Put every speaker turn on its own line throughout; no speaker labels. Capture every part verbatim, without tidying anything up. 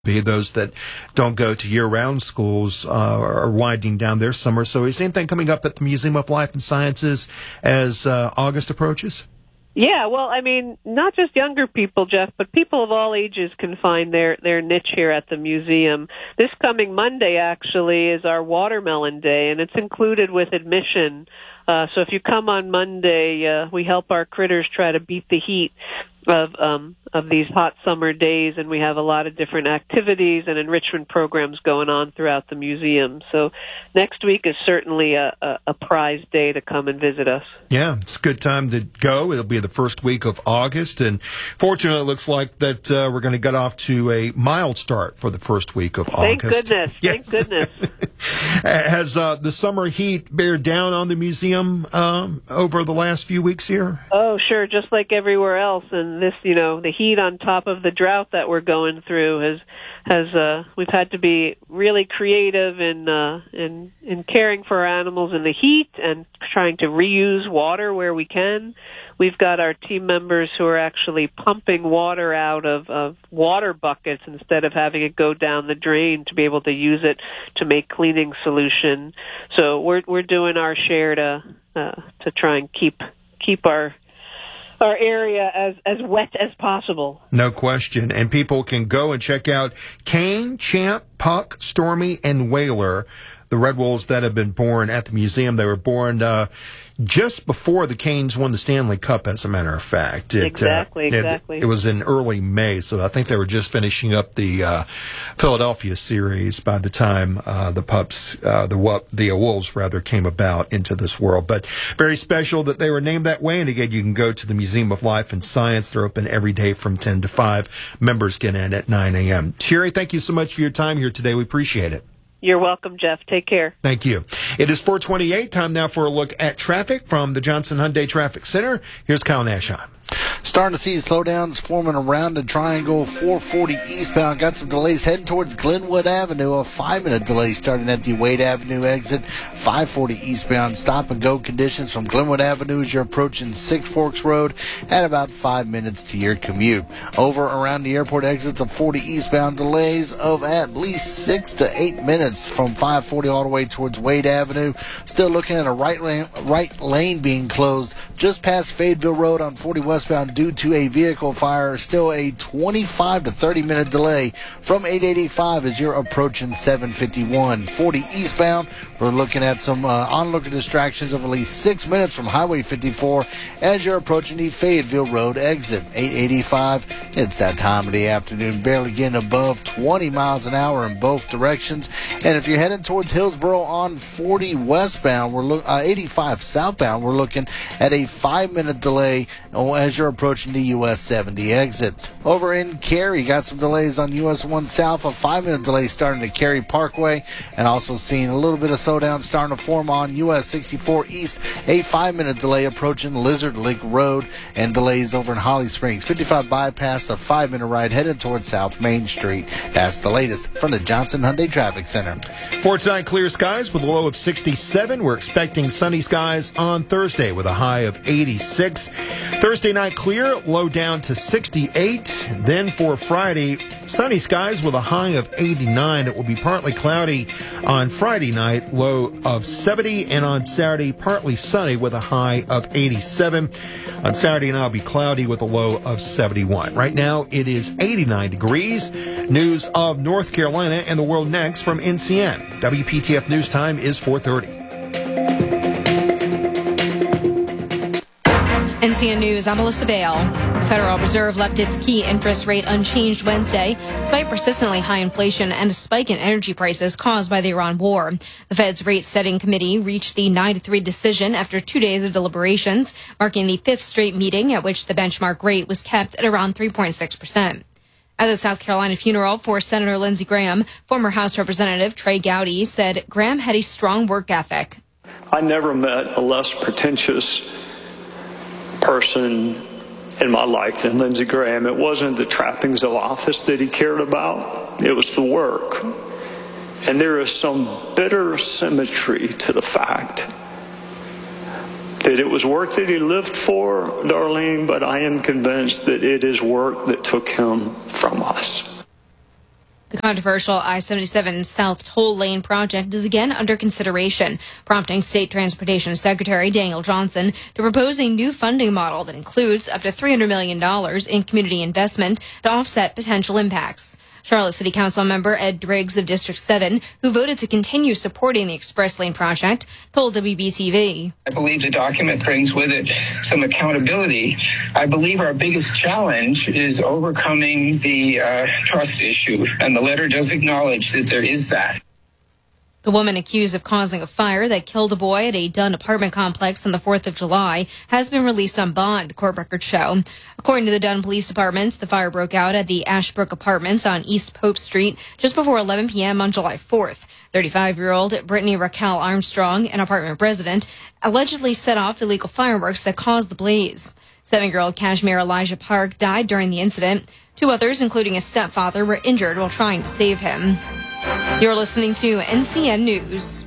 be those that don't go to year-round schools uh, are winding down their summer. So is anything coming up at the Museum of Life and Sciences as uh, August approaches?
Yeah, well, I mean, not just younger people, Jeff, but people of all ages can find their, their niche here at the museum. This coming Monday, actually, is our Watermelon Day, and it's included with admission. Uh, so if you come on Monday, uh, we help our critters try to beat the heat of um, of these hot summer days, and we have a lot of different activities and enrichment programs going on throughout the museum. So next week is certainly a, a, a prize day to come and visit us.
Yeah, it's a good time to go. It'll be the first week of August, and fortunately it looks like that uh, we're going to get off to a mild start for the first week of
Thank
August.
Goodness.
Yes.
Thank goodness.
Has uh, the summer heat bear down on the museum um, over the last few weeks here?
Oh, sure, just like everywhere else. And this, you know, the heat on top of the drought that we're going through has, has uh, we've had to be really creative in, uh, in, in caring for our animals in the heat and trying to reuse water where we can. We've got our team members who are actually pumping water out of, of water buckets instead of having it go down the drain to be able to use it to make cleaning solution. So we're we're doing our share to uh, to try and keep keep our our area as, as wet as possible.
No question. And people can go and check out Cane, Champ, Puck, Stormy, and Whaler, the red wolves that have been born at the museum. They were born uh, just before the Canes won the Stanley Cup, as a matter of fact. It,
exactly,
uh,
exactly.
It, it was in early May, so I think they were just finishing up the uh, Philadelphia series by the time uh, the pups, uh, the the wolves rather, came about into this world. But very special that they were named that way. And again, you can go to the Museum of Life and Science. They're open every day from ten to five. Members get in at nine a.m. Sherry, thank you so much for your time here today. We appreciate it.
You're welcome, Jeff. Take care.
Thank you. It is four twenty-eight. Time now for a look at traffic from the Johnson Hyundai Traffic Center. Here's Kyle Nashon.
Starting to see slowdowns forming around the triangle. four forty eastbound. Got some delays heading towards Glenwood Avenue. A five-minute delay starting at the Wade Avenue exit. five forty eastbound. Stop-and-go conditions from Glenwood Avenue as you're approaching Six Forks Road at about five minutes to your commute. Over around the airport exits of forty eastbound, delays of at least six to eight minutes from five forty all the way towards Wade Avenue. Still looking at a right lane, right lane being closed just past Fayetteville Road on forty westbound due to a vehicle fire. Still a twenty-five to thirty minute delay from eight eighty-five as you're approaching seven fifty-one. forty eastbound, we're looking at some uh, onlooker distractions of at least six minutes from Highway fifty-four as you're approaching the Fayetteville Road exit. eight eighty-five, it's that time of the afternoon, barely getting above twenty miles an hour in both directions. And if you're heading towards Hillsboro on forty westbound, we're look, uh, eighty-five southbound, we're looking at a five minute delay as you're approaching the U S seventy exit. Over in Cary, got some delays on U S one South, a five minute delay starting at Cary Parkway, and also seeing a little bit of slowdown starting to form on U S sixty-four East, a five minute delay approaching Lizard Lick Road, and delays over in Holly Springs. fifty-five bypass, a five minute ride headed towards South Main Street. That's the latest from the Johnson Hyundai Traffic Center.
For tonight, clear skies with a low of sixty-seven. We're expecting sunny skies on Thursday with a high of eighty-six. Thursday night clear, low down to sixty-eight. Then for Friday, sunny skies with a high of eighty-nine. It will be partly cloudy on Friday night, low of seventy. And on Saturday, partly sunny with a high of eighty-seven. On Saturday night, it'll be cloudy with a low of seventy-one. Right now, it is eighty-nine degrees. News of North Carolina and the world next from N C N. W P T F News Time is four thirty.
N C N News, I'm Melissa Bale. The Federal Reserve left its key interest rate unchanged Wednesday, despite persistently high inflation and a spike in energy prices caused by the Iran war. The Fed's rate-setting committee reached the nine to three decision after two days of deliberations, marking the fifth straight meeting at which the benchmark rate was kept at around three point six percent. At the South Carolina funeral for Senator Lindsey Graham, former House Representative Trey Gowdy said Graham had a strong work ethic.
I never met a less pretentious person in my life than Lindsey Graham. It wasn't the trappings of office that he cared about. It was the work. And there is some bitter symmetry to the fact that it was work that he lived for, Darlene, but I am convinced that it is work that took him from us.
The controversial I seventy-seven South Toll Lane project is again under consideration, prompting State Transportation Secretary Daniel Johnson to propose a new funding model that includes up to three hundred million dollars in community investment to offset potential impacts. Charlotte City Council member Ed Driggs of District seven, who voted to continue supporting the Express Lane project, told W B T V.
I believe the document brings with it some accountability. I believe our biggest challenge is overcoming the uh, trust issue, and the letter does acknowledge that there is that.
The woman accused of causing a fire that killed a boy at a Dunn apartment complex on the fourth of July has been released on bond, court records show. According to the Dunn Police Department, the fire broke out at the Ashbrook Apartments on East Pope Street just before eleven p.m. on July fourth. thirty-five-year-old Brittany Raquel Armstrong, an apartment resident, allegedly set off illegal fireworks that caused the blaze. Seven-year-old Kashmir Elijah Park died during the incident. Two others, including a stepfather, were injured while trying to save him. You're listening to N C N News.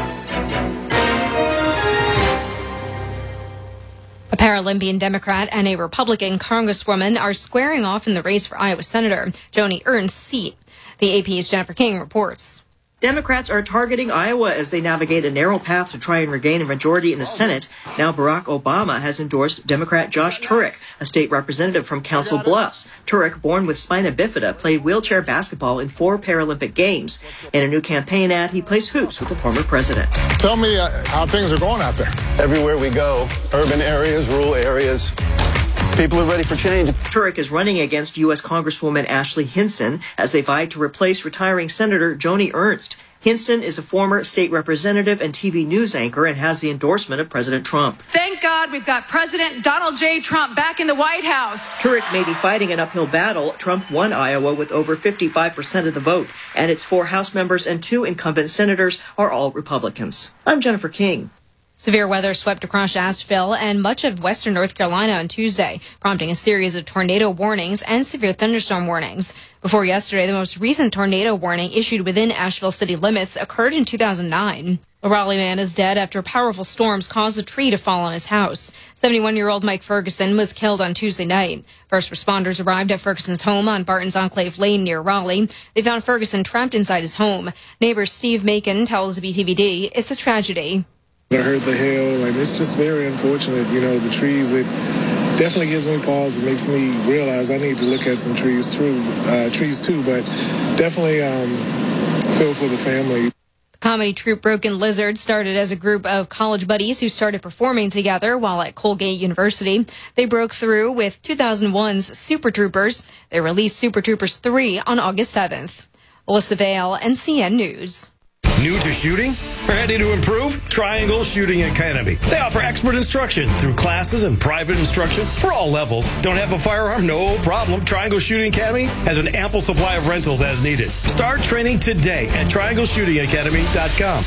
A Paralympian Democrat and a Republican Congresswoman are squaring off in the race for Iowa Senator Joni Ernst's seat. The A P's Jennifer King reports.
Democrats are targeting Iowa as they navigate a narrow path to try and regain a majority in the Senate. Now Barack Obama has endorsed Democrat Josh Turek, a state representative from Council Bluffs. Turek, born with spina bifida, played wheelchair basketball in four Paralympic Games. In a new campaign ad, he plays hoops with the former president.
Tell me uh, how things are going out there.
Everywhere we go, urban areas, rural areas, people are ready for change.
Turek is running against U S Congresswoman Ashley Hinson as they vie to replace retiring Senator Joni Ernst. Hinson is a former state representative and T V news anchor and has the endorsement of President Trump.
Thank God we've got President Donald J. Trump back in the White House.
Turek may be fighting an uphill battle. Trump won Iowa with over fifty-five percent of the vote, and its four House members and two incumbent senators are all Republicans. I'm Jennifer King.
Severe weather swept across Asheville and much of western North Carolina on Tuesday, prompting a series of tornado warnings and severe thunderstorm warnings. Before yesterday, the most recent tornado warning issued within Asheville city limits occurred in two thousand nine. A Raleigh man is dead after powerful storms caused a tree to fall on his house. seventy-one-year-old Mike Ferguson was killed on Tuesday night. First responders arrived at Ferguson's home on Barton's Enclave Lane near Raleigh. They found Ferguson trapped inside his home. Neighbor Steve Macon tells B T V D it's a tragedy.
I heard the hail, and it's just very unfortunate. You know, the trees, it definitely gives me pause. It makes me realize I need to look at some trees too, uh, trees too, but definitely um, feel for the family.
The comedy troupe Broken Lizard started as a group of college buddies who started performing together while at Colgate University. They broke through with two thousand one's Super Troopers. They released Super Troopers three on August seventh. Alyssa Vale, N C N News.
New to shooting? Ready to improve? Triangle Shooting Academy. They offer expert instruction through classes and private instruction for all levels. Don't have a firearm? No problem. Triangle Shooting Academy has an ample supply of rentals as needed. Start training today at triangle shooting academy dot com.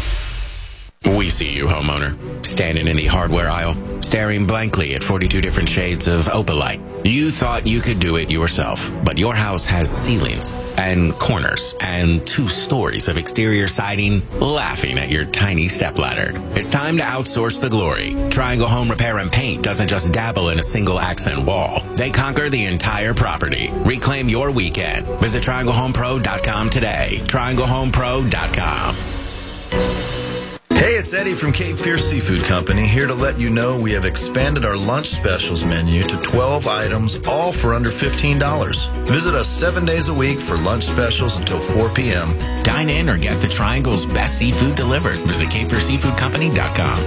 We see you, homeowner, standing in the hardware aisle, staring blankly at forty-two different shades of Opalite. You thought you could do it yourself, but your house has ceilings and corners and two stories of exterior siding laughing at your tiny stepladder. It's time to outsource the glory. Triangle Home Repair and Paint doesn't just dabble in a single accent wall. They conquer the entire property. Reclaim your weekend. Visit triangle home pro dot com today. triangle home pro dot com.
Hey, it's Eddie from Cape Fear Seafood Company, here to let you know we have expanded our lunch specials menu to twelve items, all for under fifteen dollars. Visit us seven days a week for lunch specials until four p.m.
Dine in or get the Triangle's best seafood delivered. Visit cape fear seafood company dot com.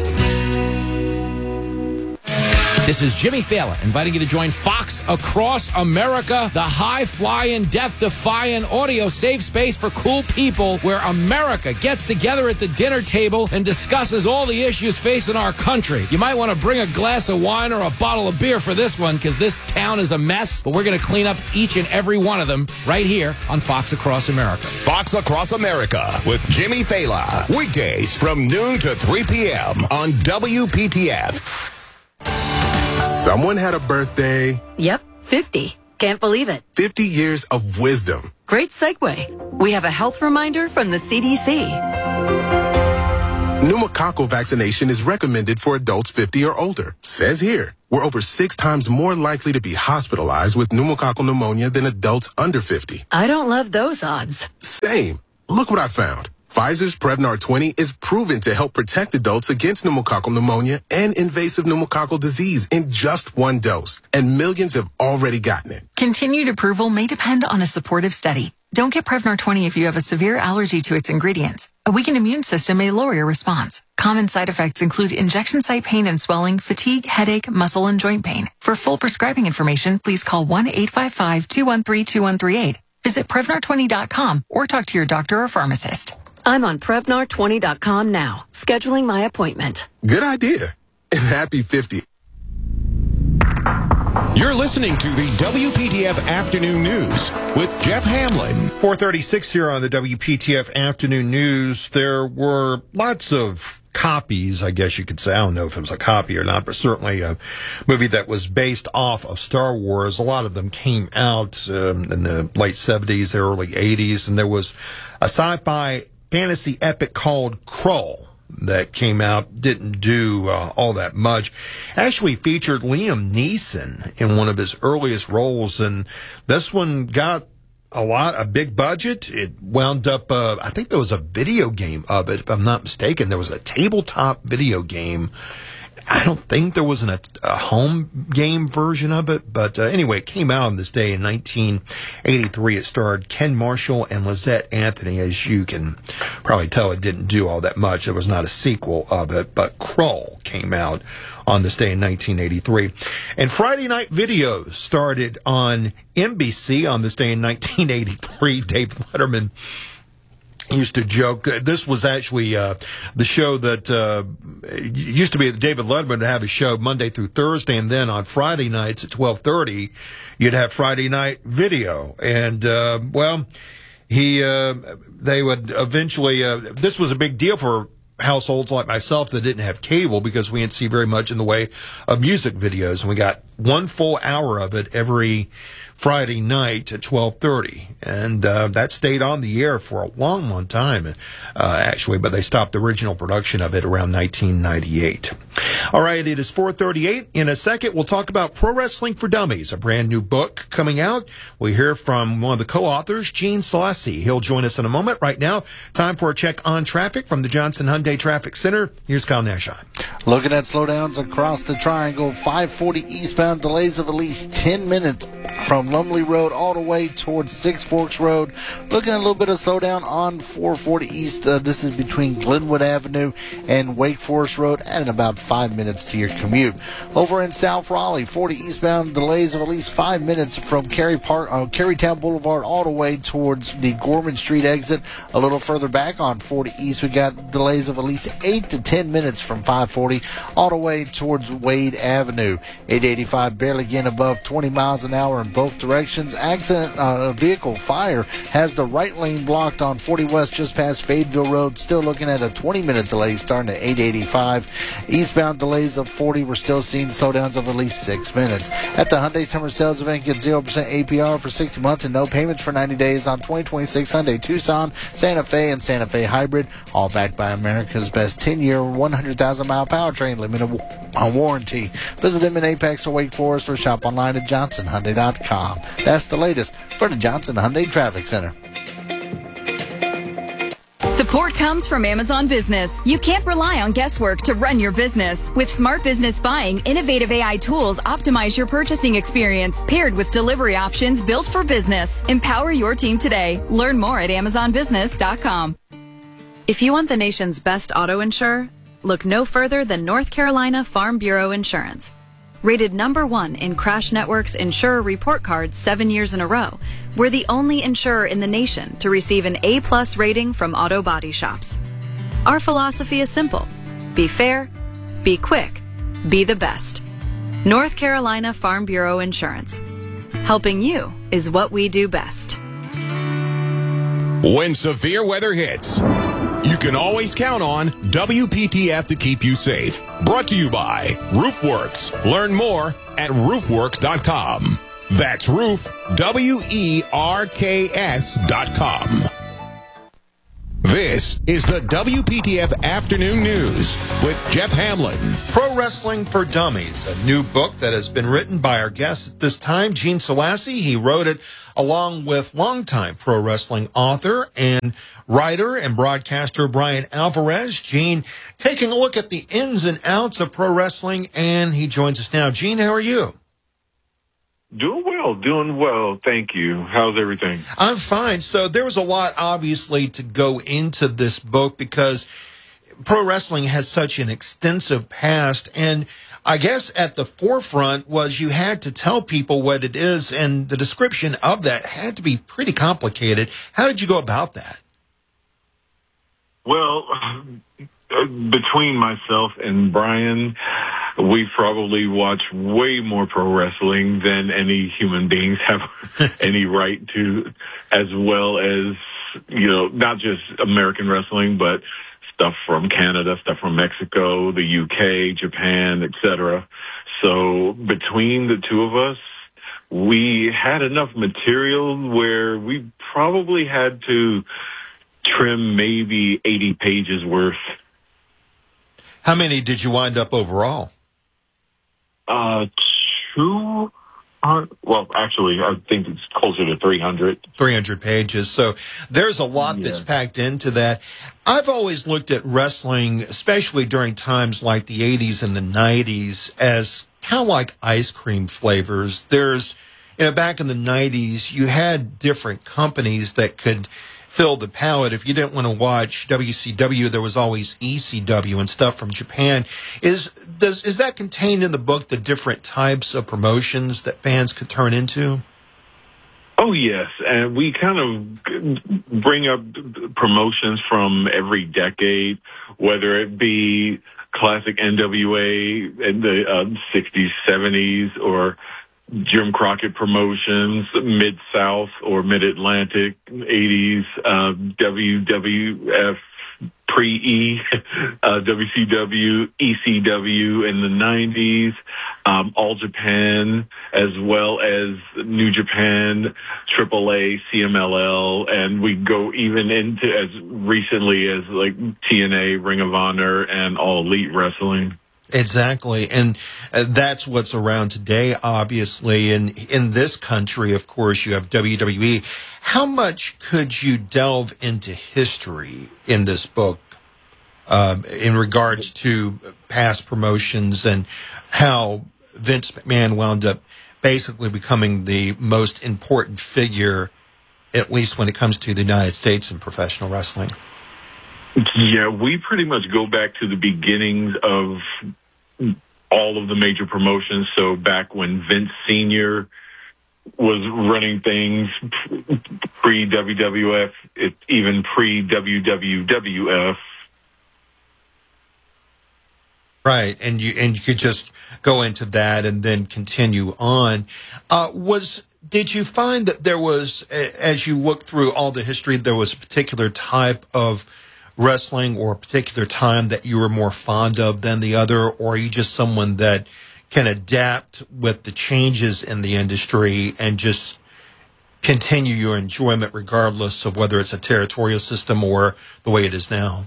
This is Jimmy Fallon inviting you to join Fox Across America, the high-flying, death-defying audio safe space for cool people where America gets together at the dinner table and discusses all the issues facing our country. You might want to bring a glass of wine or a bottle of beer for this one because this town is a mess, but we're going to clean up each and every one of them right here on Fox Across America.
Fox Across America with Jimmy Fallon. Weekdays from noon to three p.m. on W P T F.
Someone had a birthday.
Yep, fifty. Can't believe it.
fifty years of wisdom.
Great segue. We have a health reminder from the C D C.
Pneumococcal vaccination is recommended for adults fifty or older. Says here, we're over six times more likely to be hospitalized with pneumococcal pneumonia than adults under fifty.
I don't love those odds.
Same. Look what I found. Pfizer's Prevnar twenty is proven to help protect adults against pneumococcal pneumonia and invasive pneumococcal disease in just one dose. And millions have already gotten it.
Continued approval may depend on a supportive study. Don't get Prevnar twenty if you have a severe allergy to its ingredients. A weakened immune system may lower your response. Common side effects include injection site pain and swelling, fatigue, headache, muscle, and joint pain. For full prescribing information, please call one eight five five, two one three, two one three eight. Visit Prevnar twenty dot com or talk to your doctor or pharmacist.
I'm on Prevnar twenty dot com now, scheduling my appointment.
Good idea. And happy fifty.
You're listening to the W P T F Afternoon News with Jeff Hamlin.
four thirty-six here on the W P T F Afternoon News. There were lots of copies, I guess you could say. I don't know if it was a copy or not, but certainly a movie that was based off of Star Wars. A lot of them came out um, in the late seventies, early eighties, and there was a sci-fi fantasy epic called Krull that came out, didn't do uh, all that much. Actually featured Liam Neeson in one of his earliest roles, and this one got a lot, a big budget. It wound up, uh, I think there was a video game of it, if I'm not mistaken. There was a tabletop video game. I don't think there was an, a, a home game version of it, but uh, anyway, it came out on this day in nineteen eighty-three. It starred Ken Marshall and Lizette Anthony. As you can probably tell, it didn't do all that much. There was not a sequel of it, but Krull came out on this day in nineteen eighty-three. And Friday Night Videos started on N B C on this day in nineteen eighty-three. Dave Letterman used to joke. This was actually uh, the show that uh, used to be David Letterman would have a show Monday through Thursday, and then on Friday nights at twelve thirty, you'd have Friday Night Video. And, uh, well, he uh, they would eventually, uh, this was a big deal for households like myself that didn't have cable, because we didn't see very much in the way of music videos. And we got one full hour of it every Friday night at twelve thirty. And uh, that stayed on the air for a long, long time, uh, actually, but they stopped the original production of it around nineteen ninety-eight. All right, it is four thirty-eight. In a second, we'll talk about Pro Wrestling for Dummies, a brand new book coming out. We'll hear from one of the co-authors, Gene Selassie. He'll join us in a moment. Right now, time for a check on traffic from the Johnson Hyundai Traffic Center. Here's Kyle Nashon.
Looking at slowdowns across the triangle, five forty eastbound, delays of at least ten minutes from Lumley Road all the way towards Six Forks Road. Looking at a little bit of slowdown on four forty east. Uh, this is between Glenwood Avenue and Wake Forest Road, adding about five minutes to your commute. Over in South Raleigh, forty eastbound, delays of at least five minutes from Cary Park, uh, Carytown Boulevard all the way towards the Gorman Street exit. A little further back on forty east, we got delays of at least eight to ten minutes from five forty all the way towards Wade Avenue. eight eighty-five barely getting above twenty miles an hour in both directions. Accident, uh, vehicle fire has the right lane blocked on forty west just past Fayetteville Road. Still looking at a twenty minute delay starting at eight eighty-five. Eastbound delays of forty. We're still seeing slowdowns of at least six minutes. At the Hyundai Summer Sales Event, get zero percent A P R for sixty months and no payments for ninety days on twenty twenty-six Hyundai Tucson, Santa Fe, and Santa Fe Hybrid. All backed by America's best ten year, one hundred thousand mile powertrain limited on warranty. Visit them in Apex or Wake Forest or shop online at johnson hyundai dot com. That's the latest for the Johnson Hyundai Traffic Center.
Support comes from Amazon Business. You can't rely on guesswork to run your business. With Smart Business Buying, innovative A I tools optimize your purchasing experience, paired with delivery options built for business. Empower your team today. Learn more at amazon business dot com.
If you want the nation's best auto insurer, look no further than North Carolina Farm Bureau Insurance. Rated number one in Crash Network's Insurer Report Card seven years in a row, we're the only insurer in the nation to receive an A plus rating from auto body shops. Our philosophy is simple. Be fair, be quick, be the best. North Carolina Farm Bureau Insurance. Helping you is what we do best.
When severe weather hits, you can always count on W P T F to keep you safe. Brought to you by RoofWorks. Learn more at roof works dot com. That's roof, W E R K S dot com. This This is the W P T F Afternoon News with Jeff Hamlin.
Pro Wrestling for Dummies, a new book that has been written by our guest at this time, Gene Selassie. He wrote it along with longtime pro wrestling author and writer and broadcaster Brian Alvarez. Gene, taking a look at the ins and outs of pro wrestling, and he joins us now. Gene, how are you?
Doing well, doing well. Thank you. How's everything?
I'm fine. So there was a lot, obviously, to go into this book because pro wrestling has such an extensive past. And I guess at the forefront was you had to tell people what it is, and the description of that had to be pretty complicated. How did you go about that?
Well, between myself and Brian, we probably watch way more pro wrestling than any human beings have any right to, as well as, you know, not just American wrestling, but stuff from Canada, stuff from Mexico, the U K, Japan, et cetera. So between the two of us, we had enough material where we probably had to trim maybe eighty pages worth.
How many did you wind up overall?
Uh, two, uh, well, actually, I think it's closer to three hundred.
three hundred pages. So there's a lot
Yeah.
that's packed into that. I've always looked at wrestling, especially during times like the eighties and the nineties, as kind of like ice cream flavors. There's, you know, back in the nineties, you had different companies that could fill the palette. If you didn't want to watch W C W, there was always E C W and stuff from Japan. Is does is that contained in the book, the different types of promotions that fans could turn into?
Oh, yes. And we kind of bring up promotions from every decade, whether it be classic N W A in the uh, sixties, seventies, or Jim Crockett Promotions, Mid-South or Mid-Atlantic, eighties, uh, W W F, pre-E, uh, W C W, E C W in the nineties, um, All Japan, as well as New Japan, triple A, C M L L, and we go even into as recently as like T N A, Ring of Honor, and All Elite Wrestling.
Exactly. And uh, that's what's around today, obviously. And in this country, of course, you have W W E. How much could you delve into history in this book uh, in regards to past promotions and how Vince McMahon wound up basically becoming the most important figure, at least when it comes to the United States in professional wrestling?
Yeah, we pretty much go back to the beginnings of all of the major promotions. So back when Vince Senior was running things pre-W W F, it, even pre-W W F.
Right, and you and you could just go into that and then continue on. Uh, was did you find that there was, as you looked through all the history, there was a particular type of wrestling or a particular time that you were more fond of than the other, or are you just someone that can adapt with the changes in the industry and just continue your enjoyment regardless of whether it's a territorial system or the way it is now?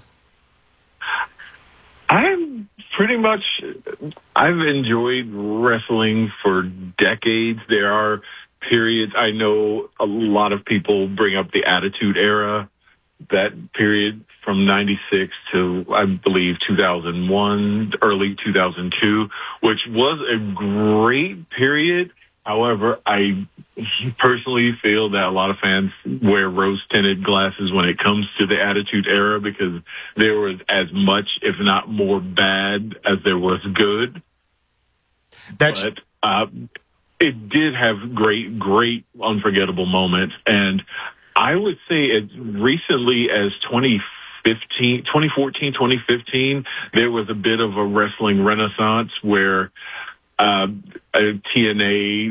I'm pretty much, I've enjoyed wrestling for decades. There are periods, I know a lot of people bring up the Attitude Era, that period from ninety-six to, I believe, two thousand one, early two thousand two, which was a great period. However, I personally feel that a lot of fans wear rose-tinted glasses when it comes to the Attitude Era because there was as much, if not more bad, as there was good.
That's...
But uh, it did have great, great, unforgettable moments. And I would say as recently as twenty fifteen, twenty fourteen, twenty fifteen, there was a bit of a wrestling renaissance where uh, T N A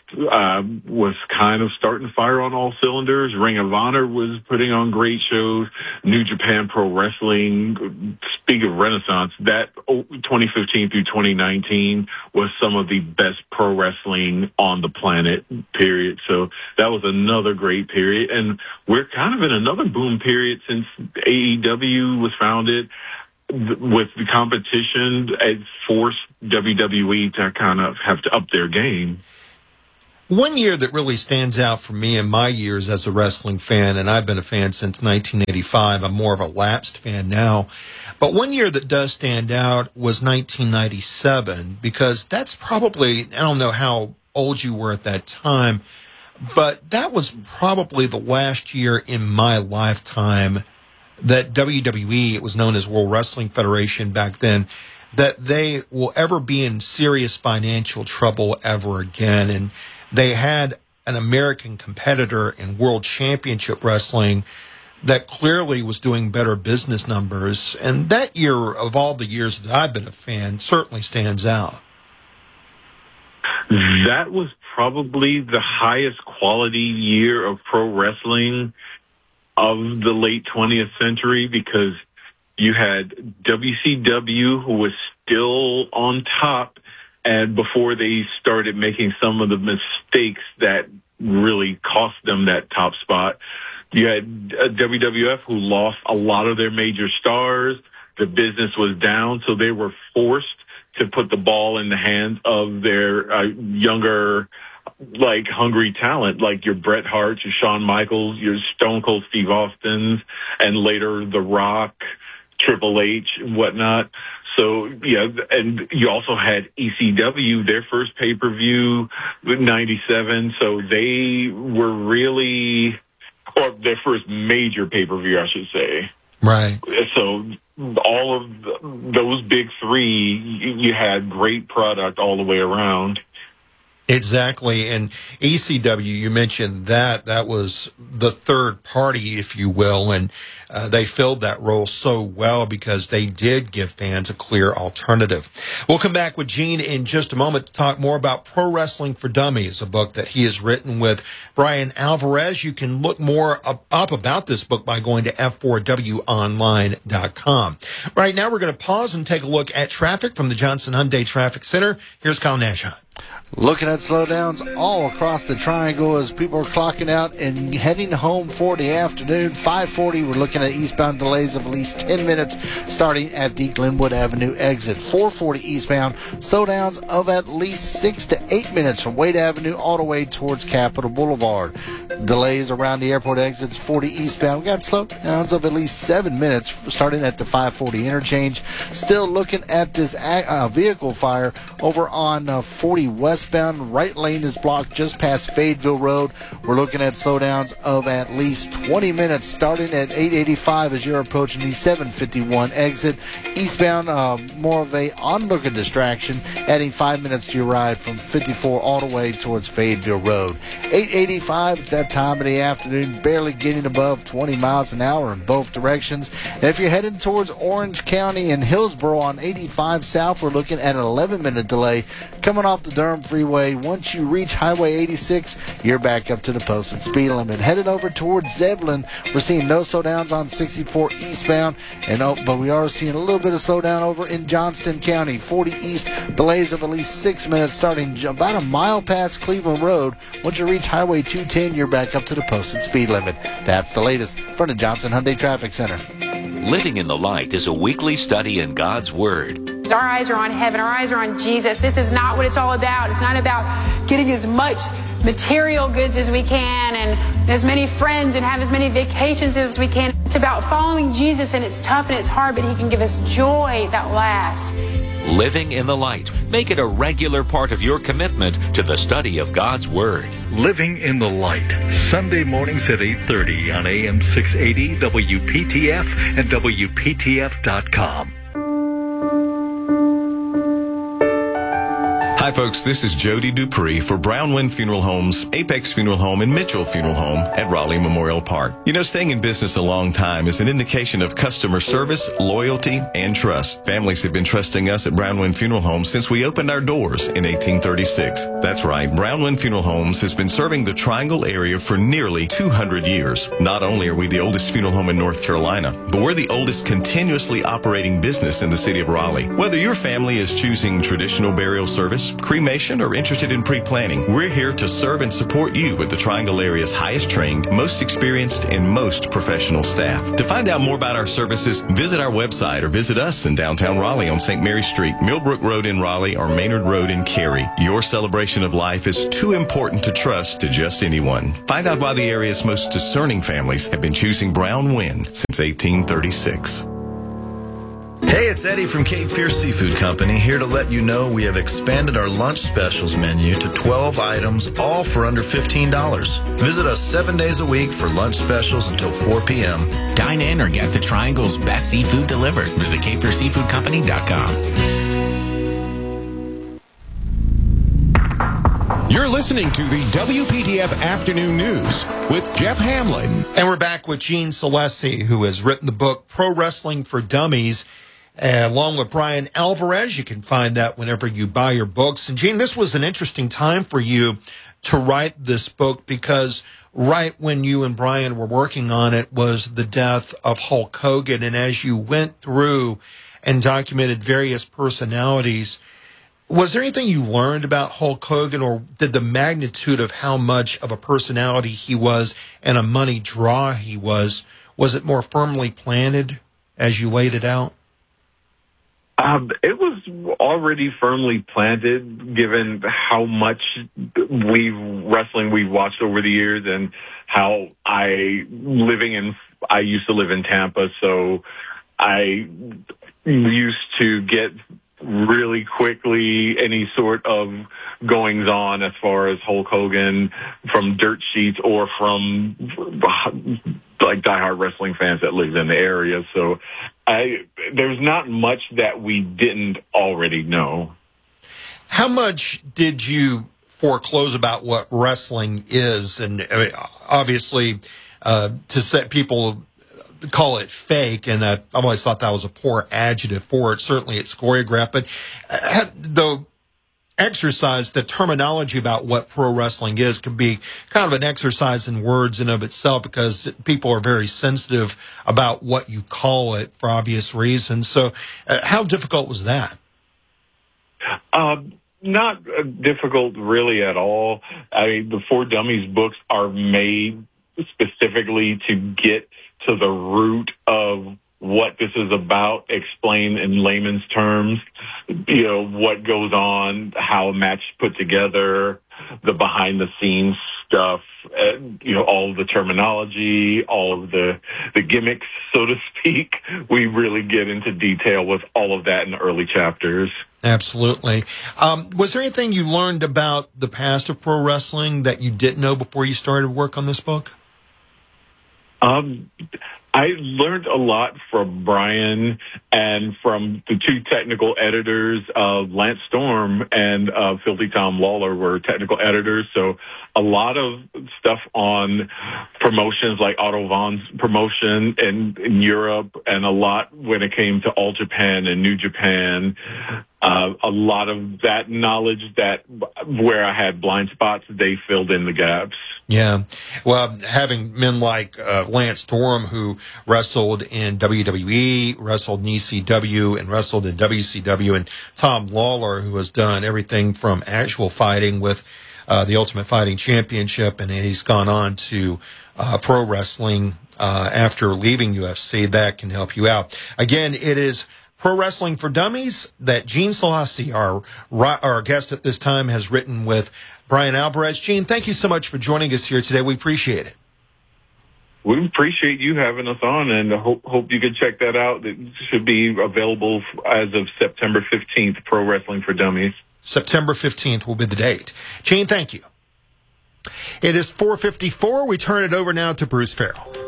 uh, was kind of starting to fire on all cylinders. Ring of Honor was putting on great shows. New Japan Pro Wrestling, speak of Renaissance, that twenty fifteen through twenty nineteen was some of the best pro wrestling on the planet, period. So that was another great period. And we're kind of in another boom period since A E W was founded. With the competition, it forced W W E to kind of have to up their game.
One year that really stands out for me in my years as a wrestling fan, and I've been a fan since nineteen eighty-five. I'm more of a lapsed fan now. But one year that does stand out was nineteen ninety-seven, because that's probably, I don't know how old you were at that time, but that was probably the last year in my lifetime that W W E, it was known as World Wrestling Federation back then, that they will ever be in serious financial trouble ever again. And they had an American competitor in World Championship Wrestling that clearly was doing better business numbers. And that year, of all the years that I've been a fan, certainly stands out.
That was probably the highest quality year of pro wrestling of the late twentieth century, because you had W C W, who was still on top, and before they started making some of the mistakes that really cost them that top spot. You had W W F, who lost a lot of their major stars. The business was down, so they were forced to put the ball in the hands of their uh, younger, like, hungry talent, like your Bret Harts, your Shawn Michaels, your Stone Cold Steve Austins, and later The Rock, Triple H, and whatnot. So, yeah, and you also had E C W, their first pay-per-view, ninety-seven. So they were really, or their first major pay-per-view, I should say.
Right.
So all of the, those big three, you had great product all the way around.
Exactly. And E C W, you mentioned that. That was the third party, if you will, and uh, they filled that role so well because they did give fans a clear alternative. We'll come back with Gene in just a moment to talk more about Pro Wrestling for Dummies, a book that he has written with Brian Alvarez. You can look more up, up about this book by going to F four W online dot com. Right now, we're going to pause and take a look at traffic from the Johnson Hyundai Traffic Center. Here's Kyle Nashon.
Looking at slowdowns all across the triangle as people are clocking out and heading home for the afternoon. five forty, we're looking at eastbound delays of at least ten minutes starting at the Glenwood Avenue exit. four forty eastbound, slowdowns of at least six to eight minutes from Wade Avenue all the way towards Capitol Boulevard. Delays around the airport exits. forty eastbound, we got slowdowns of at least seven minutes starting at the five forty interchange. Still looking at this uh, vehicle fire over on uh, forty westbound. Right lane is blocked just past Fayetteville Road. We're looking at slowdowns of at least twenty minutes starting at eight eighty-five as you're approaching the seven fifty-one exit. Eastbound, uh, more of a onlooker distraction, adding five minutes to your ride from fifty-four all the way towards Fayetteville Road. eight eighty-five, it's that time of the afternoon, barely getting above twenty miles an hour in both directions. And if you're heading towards Orange County and Hillsborough on eighty-five South, we're looking at an eleven minute delay coming off the Durham Freeway. Once you reach Highway eighty-six, you're back up to the posted speed limit. Headed over towards Zebulon, we're seeing no slowdowns on sixty-four eastbound, and oh, but we are seeing a little bit of slowdown over in Johnston County. forty east, delays of at least six minutes starting about a mile past Cleveland Road. Once you reach Highway two ten, you're back up to the posted speed limit. That's the latest from the Johnson Hyundai Traffic Center.
Living in the Light is a weekly study in God's Word.
Our eyes are on heaven. Our eyes are on Jesus. This is not what it's all about. It's not about getting as much material goods as we can and as many friends and have as many vacations as we can. It's about following Jesus, and it's tough and it's hard, but He can give us joy that lasts.
Living in the Light. Make it a regular part of your commitment to the study of God's Word.
Living in the Light. Sunday mornings at eight thirty on A M six eighty W P T F and W P T F dot com.
Hi, folks. This is Jody Dupree for Brownwind Funeral Homes, Apex Funeral Home, and Mitchell Funeral Home at Raleigh Memorial Park. You know, staying in business a long time is an indication of customer service, loyalty, and trust. Families have been trusting us at Brownwind Funeral Homes since we opened our doors in eighteen thirty-six. That's right. Brownwind Funeral Homes has been serving the Triangle area for nearly two hundred years. Not only are we the oldest funeral home in North Carolina, but we're the oldest continuously operating business in the city of Raleigh. Whether your family is choosing traditional burial service, cremation, or interested in pre-planning, we're here to serve and support you with the Triangle area's highest trained, most experienced, and most professional staff. To find out more about our services, visit our website or visit us in downtown Raleigh on Saint Mary Street, Millbrook Road in Raleigh, or Maynard Road in Cary. Your celebration of life is too important to trust to just anyone. Find out why the area's most discerning families have been choosing Brownwind since eighteen thirty-six.
Hey, it's Eddie from Cape Fear Seafood Company, here to let you know we have expanded our lunch specials menu to twelve items, all for under fifteen dollars. Visit us seven days a week for lunch specials until four p.m.
Dine in or get the Triangle's best seafood delivered. Visit cape fear seafood company dot com.
You're listening to the W P T F Afternoon News with Jeff Hamlin.
And we're back with Gene Celesi, who has written the book Pro Wrestling for Dummies, uh, along with Brian Alvarez. You can find that whenever you buy your books. And Gene, this was an interesting time for you to write this book because right when you and Brian were working on it was the death of Hulk Hogan. And as you went through and documented various personalities, was there anything you learned about Hulk Hogan, or did the magnitude of how much of a personality he was and a money draw he was, was it more firmly planted as you laid it out?
Um, it was already firmly planted, given how much we wrestling we've watched over the years, and how I living in I used to live in Tampa, so I used to get really quickly any sort of goings on as far as Hulk Hogan from dirt sheets or from like diehard wrestling fans that lived in the area. So I, there's not much that we didn't already know.
How much did you foreclose about what wrestling is? And I mean, obviously, uh, to set people call it fake, and I've always thought that was a poor adjective for it. Certainly it's choreographed, but uh, the exercise, the terminology about what pro wrestling is can be kind of an exercise in words in of itself, because people are very sensitive about what you call it for obvious reasons. So uh, how difficult was that?
Um, not uh, difficult really at all. I mean, the For Dummies books are made specifically to get to the root of what this is about, explain in layman's terms, you know, what goes on, how a match put together, the behind the scenes stuff, and, you know, all of the terminology, all of the, the gimmicks, so to speak. We really get into detail with all of that in the early chapters.
Absolutely. Um, was there anything you learned about the past of pro wrestling that you didn't know before you started work on this book?
Um, I learned a lot from Brian and from the two technical editors, uh, Lance Storm and uh, Filthy Tom Lawler were technical editors. So a lot of stuff on promotions like Otto Vaughn's promotion in, in Europe, and a lot when it came to All Japan and New Japan. Uh, a lot of that knowledge that where I had blind spots, they filled in the gaps.
Yeah. Well, having men like uh, Lance Storm, who wrestled in W W E, wrestled in E C W, and wrestled in W C W, and Tom Lawler, who has done everything from actual fighting with uh, the Ultimate Fighting Championship, and he's gone on to uh, pro wrestling uh, after leaving U F C. That can help you out. Again, it is Pro Wrestling for Dummies that Gene Celesi, our, our guest at this time, has written with Brian Alvarez. Gene, thank you so much for joining us here today. We appreciate it.
We appreciate you having us on, and I hope, hope you can check that out. It should be available as of September fifteenth, Pro Wrestling for Dummies.
September fifteenth will be the date. Gene, thank you. It is four fifty-four. We turn it over now to Bruce Farrell.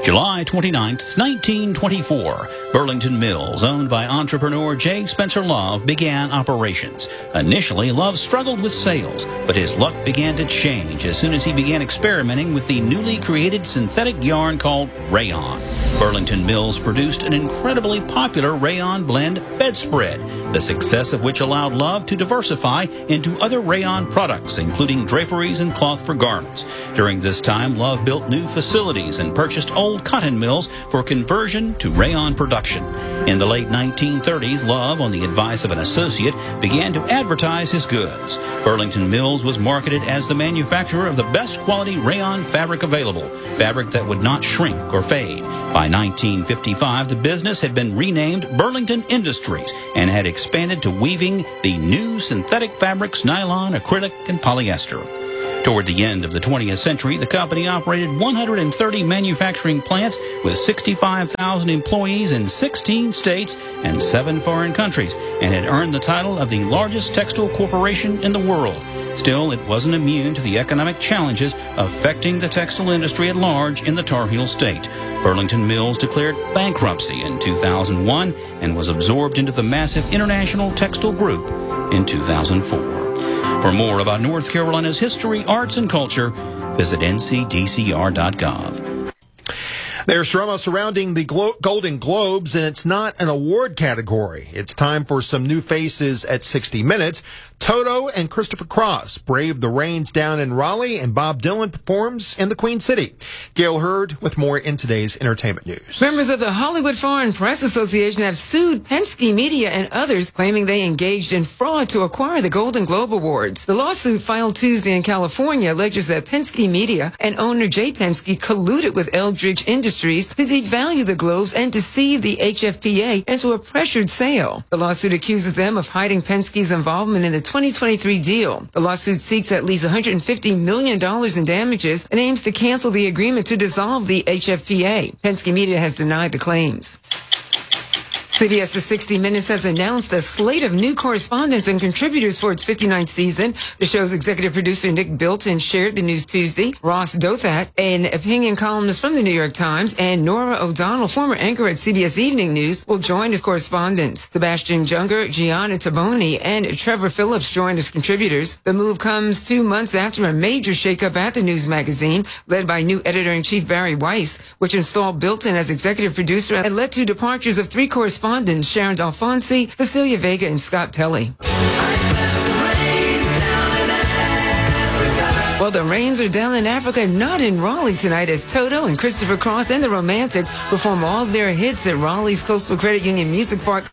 July twenty-ninth, nineteen twenty-four, Burlington Mills, owned by entrepreneur J. Spencer Love, began operations. Initially, Love struggled with sales, but his luck began to change as soon as he began experimenting with the newly created synthetic yarn called rayon. Burlington Mills produced an incredibly popular rayon blend bedspread, the success of which allowed Love to diversify into other rayon products, including draperies and cloth for garments. During this time, Love built new facilities and purchased old cotton mills for conversion to rayon production. In the late nineteen thirties, Love, on the advice of an associate, began to advertise his goods. Burlington Mills was marketed as the manufacturer of the best quality rayon fabric available, fabric that would not shrink or fade. By nineteen fifty-five, the business had been renamed Burlington Industries and had expanded to weaving the new synthetic fabrics, nylon, acrylic, and polyester. Toward the end of the twentieth century, the company operated one hundred thirty manufacturing plants with sixty-five thousand employees in sixteen states and seven foreign countries, and had earned the title of the largest textile corporation in the world. Still, it wasn't immune to the economic challenges affecting the textile industry at large in the Tar Heel State. Burlington Mills declared bankruptcy in two thousand one and was absorbed into the massive International Textile Group in two thousand four. For more about North Carolina's history, arts, and culture, visit N C D C R dot gov.
There's drama surrounding the Glo- Golden Globes, and it's not an award category. It's time for some new faces at sixty minutes. Toto and Christopher Cross brave the rains down in Raleigh, and Bob Dylan performs in the Queen City. Gail Hurd with more in today's entertainment news.
Members of the Hollywood Foreign Press Association have sued Penske Media and others, claiming they engaged in fraud to acquire the Golden Globe Awards. The lawsuit filed Tuesday in California alleges that Penske Media and owner Jay Penske colluded with Eldridge Industries to devalue the Globes and deceive the H F P A into a pressured sale. The lawsuit accuses them of hiding Penske's involvement in the twenty twenty-three deal. The lawsuit seeks at least one hundred fifty million dollars in damages and aims to cancel the agreement to dissolve the H F P A. Penske Media has denied the claims. CBS's sixty minutes has announced a slate of new correspondents and contributors for its fifty-ninth season. The show's executive producer Nick Bilton shared the news Tuesday. Ross Douthat, an opinion columnist from the New York Times, and Nora O'Donnell, former anchor at C B S Evening News, will join as correspondents. Sebastian Junger, Gianna Taboni, and Trevor Phillips joined as contributors. The move comes two months after a major shakeup at the news magazine, led by new editor-in-chief Barry Weiss, which installed Bilton as executive producer and led to departures of three correspondents. Sharon Alfonsi, Cecilia Vega, and Scott Pelley. Well, the rains are down in Africa, not in Raleigh tonight, as Toto and Christopher Cross and the Romantics perform all of their hits at Raleigh's Coastal Credit Union Music Park.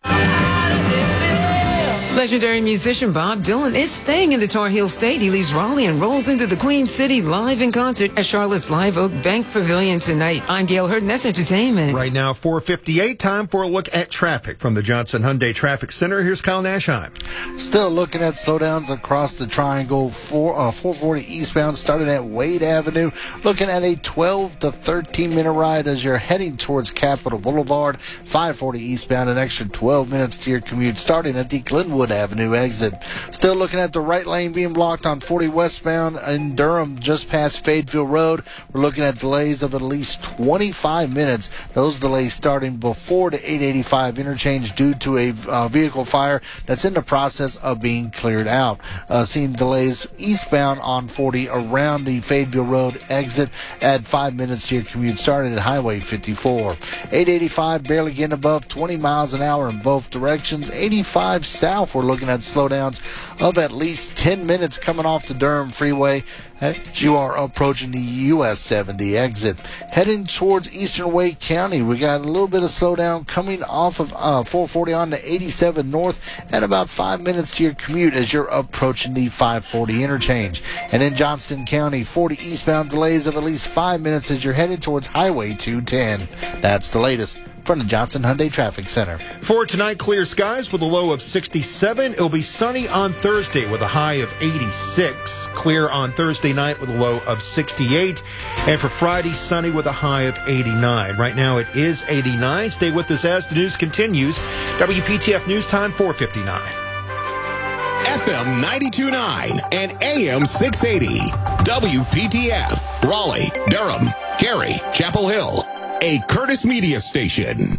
Legendary musician Bob Dylan is staying in the Tar Heel State. He leaves Raleigh and rolls into the Queen City live in concert at Charlotte's Live Oak Bank Pavilion tonight. I'm Gail Hurd, and that's entertainment.
Right now, four fifty-eight, time for a look at traffic from the Johnson Hyundai Traffic Center. Here's Kyle Nashheim.
Still looking at slowdowns across the triangle. Four, uh, four forty eastbound, starting at Wade Avenue. Looking at a twelve to thirteen minute ride as you're heading towards Capitol Boulevard. five forty eastbound, an extra twelve minutes to your commute, starting at the Glenwood Avenue exit. Still looking at the right lane being blocked on forty westbound in Durham, just past Fayetteville Road. We're looking at delays of at least twenty-five minutes. Those delays starting before the eight eighty-five interchange due to a uh, vehicle fire that's in the process of being cleared out. Uh, seeing delays eastbound on forty around the Fayetteville Road exit. Add five minutes to your commute, starting at Highway fifty-four. eight eighty-five barely getting above twenty miles an hour in both directions. eighty-five south, we're looking at slowdowns of at least ten minutes coming off the Durham Freeway as you are approaching the U S seventy exit. Heading towards Eastern Wake County, we got a little bit of slowdown coming off of uh, four forty on to eighty-seven north, and about five minutes to your commute as you're approaching the five forty interchange. And in Johnston County, forty eastbound delays of at least five minutes as you're headed towards Highway two ten. That's the latest from the Johnson Hyundai Traffic Center.
For tonight, clear skies with a low of sixty-seven. It'll be sunny on Thursday with a high of eighty-six. Clear on Thursday night with a low of sixty-eight. And for Friday, sunny with a high of eighty-nine. Right now it is eighty-nine. Stay with us as the news continues. W P T F News Time, four fifty-nine.
F M ninety-two point nine and A M six eighty. W P T F, Raleigh, Durham, Cary, Chapel Hill. a Curtis Media station.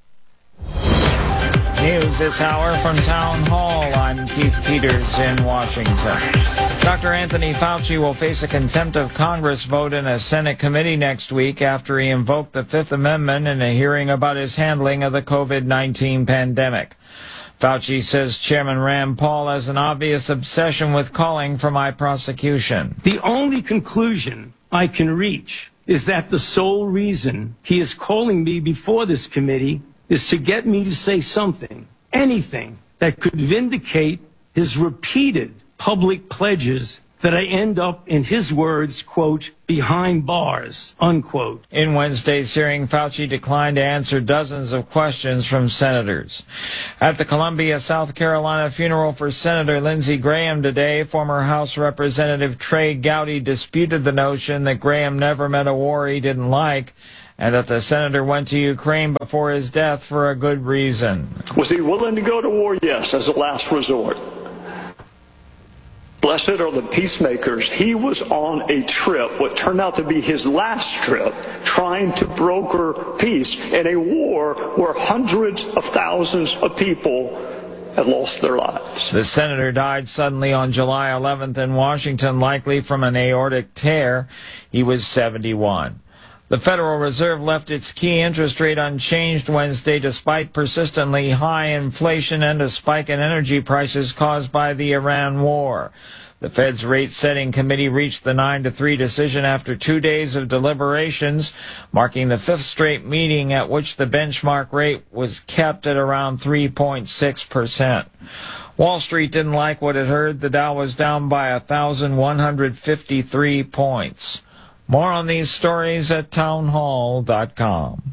News this hour from Town Hall. I'm Keith Peters in Washington. Doctor Anthony Fauci will face a contempt of Congress vote in a Senate committee next week after he invoked the Fifth Amendment in a hearing about his handling of the COVID nineteen pandemic. Fauci says Chairman Rand Paul has an obvious obsession with calling for my prosecution.
The only conclusion I can reach is that the sole reason he is calling me before this committee is to get me to say something, anything, that could vindicate his repeated public pledges that I end up, in his words, quote, behind bars, unquote.
In Wednesday's hearing, Fauci declined to answer dozens of questions from senators. At the Columbia, South Carolina funeral for Senator Lindsey Graham today, former House Representative Trey Gowdy disputed the notion that Graham never met a war he didn't like, and that the senator went to Ukraine before his death for a good reason.
Was he willing to go to war? Yes, as a last resort. Blessed are the peacemakers. He was on a trip, what turned out to be his last trip, trying to broker peace in a war where hundreds of thousands of people had lost their lives.
The senator died suddenly on July eleventh in Washington, likely from an aortic tear. He was seventy-one. The Federal Reserve left its key interest rate unchanged Wednesday despite persistently high inflation and a spike in energy prices caused by the Iran war. The Fed's rate-setting committee reached the nine to three decision after two days of deliberations, marking the fifth straight meeting at which the benchmark rate was kept at around three point six percent. Wall Street didn't like what it heard. The Dow was down by one thousand one hundred fifty-three points. More on these stories at townhall dot com.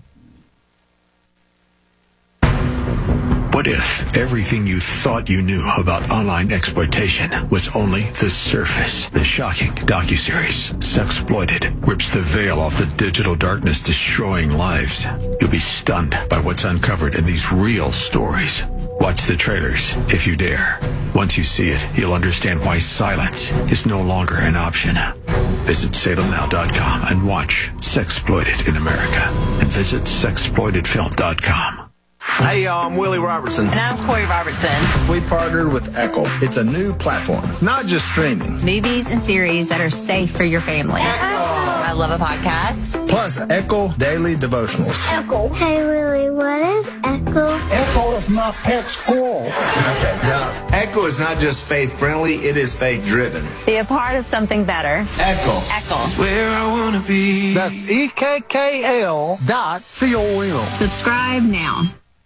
What if everything you thought you knew about online exploitation was only the surface? The shocking docuseries, Sexploited, rips the veil off the digital darkness, destroying lives. You'll be stunned by what's uncovered in these real stories. Watch the trailers, if you dare. Once you see it, you'll understand why silence is no longer an option. Visit Salem Now dot com and watch Sexploited in America. And visit Sexploited Film dot com.
Hey, y'all, I'm Willie Robertson.
And I'm Corey Robertson.
We partnered with Echo. It's a new platform, not just streaming.
Movies and series that are safe for your family. Echo. I love a podcast.
Plus, Echo Daily Devotionals.
Echo. Hey, Willie, what is Echo?
Echo is my pet squirrel. Okay, now, Echo is not just faith-friendly, it is faith-driven.
Be a part of something better.
Echo.
Echo.
It's where I want to be.
That's E K K L dot C O M.
Subscribe now.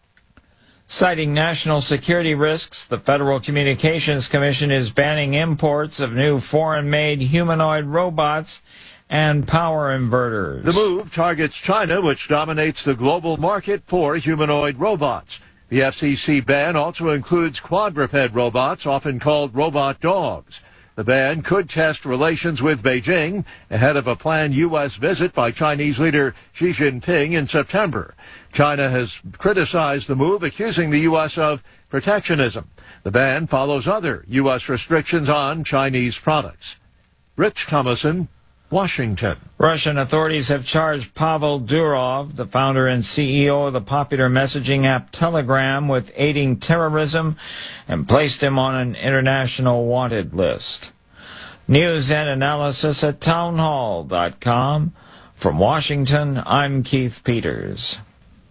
Citing national security risks, the Federal Communications Commission is banning imports of new foreign-made humanoid robots and power inverters.
The move targets China, which dominates the global market for humanoid robots. The F C C ban also includes quadruped robots, often called robot dogs. The ban could test relations with Beijing ahead of a planned U S visit by Chinese leader Xi Jinping in September. China has criticized the move, accusing the U S of protectionism. The ban follows other U S restrictions on Chinese products. Rich Thomason, Washington.
Russian authorities have charged Pavel Durov, the founder and C E O of the popular messaging app Telegram, with aiding terrorism and placed him on an international wanted list. News and analysis at townhall dot com. From Washington, I'm Keith Peters.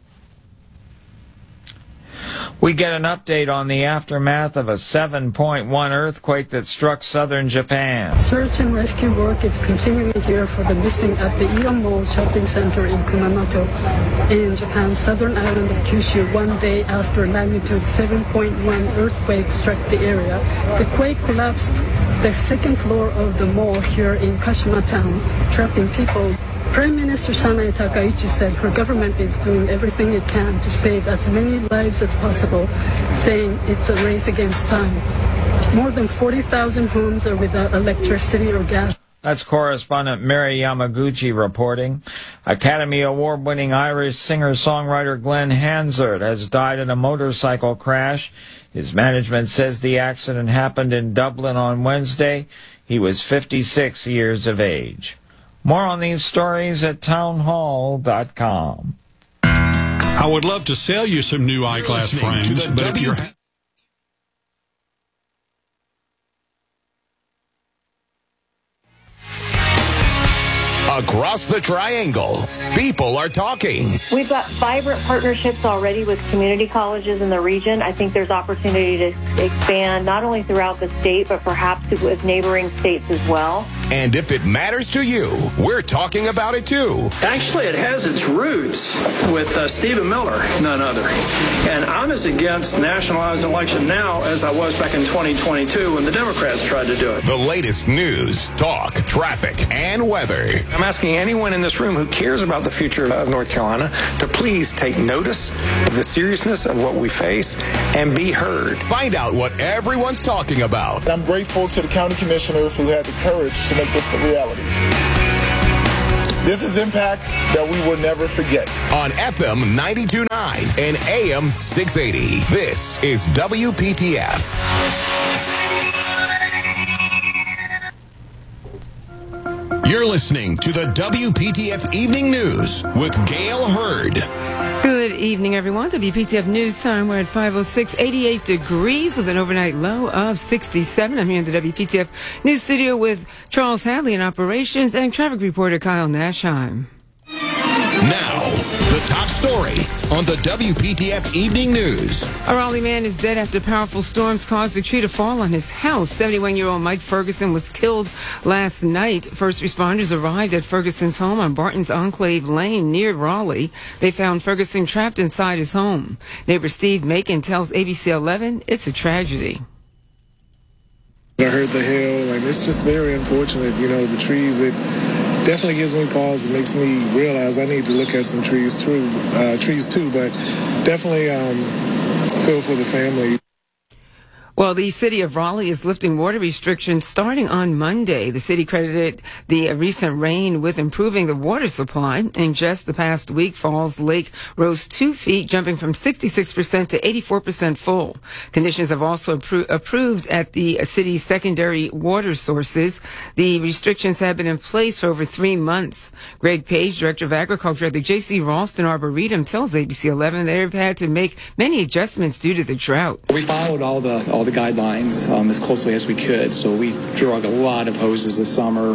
We get an update on the aftermath of a seven point one earthquake that struck southern Japan.
Search and rescue work is continuing here for the missing at the Ion Mall shopping center in Kumamoto in Japan's southern island of Kyushu, one day after magnitude seven point one earthquake struck the area. The quake collapsed the second floor of the mall here in Kashima town, trapping people. Prime Minister Sanae Takaichi said her government is doing everything it can to save as many lives as possible, saying it's a race against time. More than forty thousand homes are without electricity or gas.
That's correspondent Mary Yamaguchi reporting. Academy Award-winning Irish singer-songwriter Glenn Hansard has died in a motorcycle crash. His management says the accident happened in Dublin on Wednesday. He was fifty-six years of age. More on these stories at townhall dot com.
I would love to sell you some new eyeglass frames, but if you're...
Across the Triangle, people are talking.
We've got vibrant partnerships already with community colleges in the region. I think there's opportunity to expand not only throughout the state, but perhaps with neighboring states as well.
And if it matters to you, we're talking about it too.
Actually, it has its roots with uh, Stephen Miller, none other. And I'm as against nationalized election now as I was back in twenty twenty-two when the Democrats tried to do it.
The latest news, talk, traffic, and weather.
I'm asking anyone in this room who cares about the future of North Carolina to please take notice of the seriousness of what we face and be heard.
Find out what everyone's talking about.
I'm grateful to the county commissioners who had the courage to make this a reality. This is impact that we will never forget.
On F M ninety-two point nine and A M six eighty, this is W P T F. You're listening to the W P T F Evening News with Gail Hurd.
Good evening, everyone. W P T F News Time. We're at five oh six, eighty-eight degrees with an overnight low of sixty-seven. I'm here in the W P T F News Studio with Charles Hadley in operations and traffic reporter Kyle Nashheim.
Now, the top story on the W P T F Evening News.
A Raleigh man is dead after powerful storms caused a tree to fall on his house. seventy-one-year-old Mike Ferguson was killed last night. First responders arrived at Ferguson's home on Barton's Enclave Lane near Raleigh. They found Ferguson trapped inside his home. Neighbor Steve Macon tells A B C eleven it's a tragedy.
I heard the hail, and it's just very unfortunate. You know, the trees, it definitely gives me pause. It makes me realize I need to look at some trees too, uh, trees too, but definitely um, feel for the family.
Well, the city of Raleigh is lifting water restrictions starting on Monday. The city credited the recent rain with improving the water supply. In just the past week, Falls Lake rose two feet, jumping from sixty-six percent to eighty-four percent full. Conditions have also appro- approved at the city's secondary water sources. The restrictions have been in place for over three months. Greg Page, Director of Agriculture at the J C Ralston Arboretum, tells A B C eleven they've had to make many adjustments due to the drought.
We followed all the all the guidelines um, as closely as we could. So we drug a lot of hoses this summer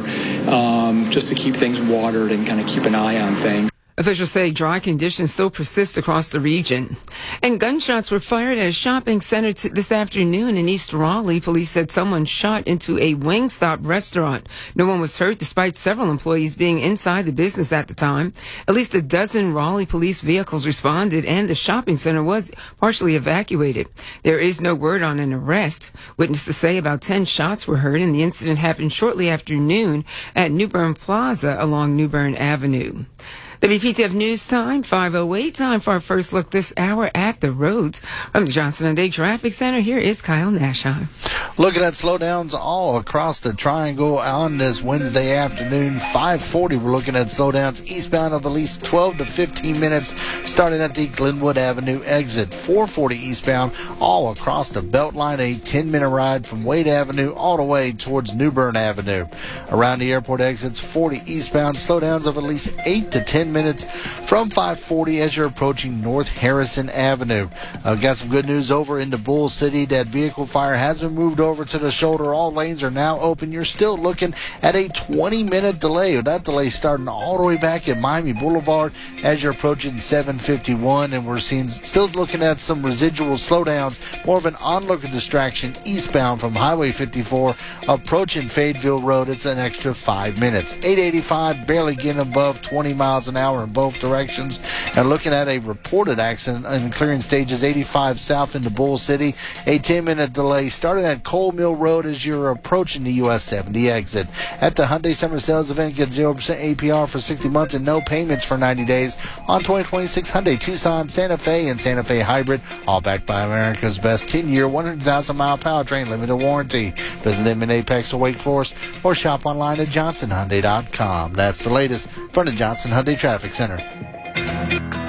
um, just to keep things watered and kind of keep an eye on things.
Officials say dry conditions still persist across the region. And gunshots were fired at a shopping center t- this afternoon in East Raleigh. Police said someone shot into a Wingstop restaurant. No one was hurt despite several employees being inside the business at the time. At least a dozen Raleigh police vehicles responded and the shopping center was partially evacuated. There is no word on an arrest. Witnesses say about ten shots were heard and the incident happened shortly after noon at New Bern Plaza along New Bern Avenue. W P T F News Time, five oh eight. Time for our first look this hour at the roads. From the Johnson and Day Traffic Center, here is Kyle Nashheim.
Looking at slowdowns all across the Triangle on this Wednesday afternoon. five forty, we're looking at slowdowns eastbound of at least twelve to fifteen minutes, starting at the Glenwood Avenue exit. four forty eastbound all across the Beltline, a ten-minute ride from Wade Avenue all the way towards New Bern Avenue. Around the airport exits, forty eastbound, slowdowns of at least eight to ten minutes from five forty as you're approaching North Harrison Avenue. Uh, got some good news over into Bull City. That vehicle fire has been moved over to the shoulder. All lanes are now open. You're still looking at a twenty-minute delay. That delay starting all the way back at Miami Boulevard as you're approaching seven fifty-one, and we're seeing still looking at some residual slowdowns, more of an onlooker distraction eastbound from Highway fifty-four approaching Fayetteville Road. It's an extra five minutes. eight eighty-five barely getting above twenty miles an hour in both directions, and looking at a reported accident in clearing stages eighty-five south into Bull City. A ten-minute delay starting at Coal Mill Road as you're approaching the U S seventy exit. At the Hyundai Summer Sales Event, get zero percent A P R for sixty months and no payments for ninety days on twenty twenty-six Hyundai Tucson, Santa Fe, and Santa Fe Hybrid, all backed by America's best ten-year, one hundred thousand mile powertrain limited warranty. Visit them in Apex or Wake Forest or shop online at johnson hyundai dot com. That's the latest from the Johnson Hyundai Traffic Center.